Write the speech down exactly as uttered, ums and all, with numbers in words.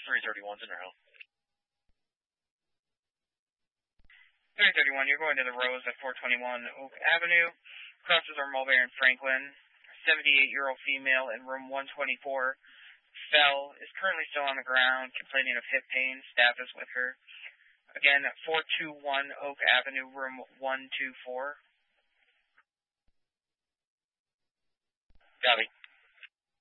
three thirty-one's in row. three thirty-one, you're going to the Rose at four twenty-one Oak Avenue. Crosses are Mulberry and Franklin. seventy-eight-year-old female in room one twenty-four. Fell, is currently still on the ground, complaining of hip pain. Staff is with her. Again, four twenty-one Oak Avenue, room one twenty-four. Copy.